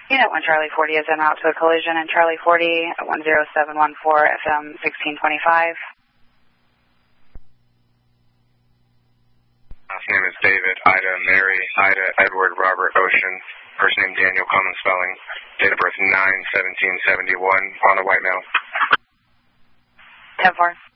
Unit 1 Charlie 40 is en route to a collision in Charlie 40 at 10714 FM 1625. Last name is David, Ida, Mary, Ida, Edward, Robert, Ocean. First name Daniel, common spelling. Date of birth 9/17/71 on a white male. 10-4.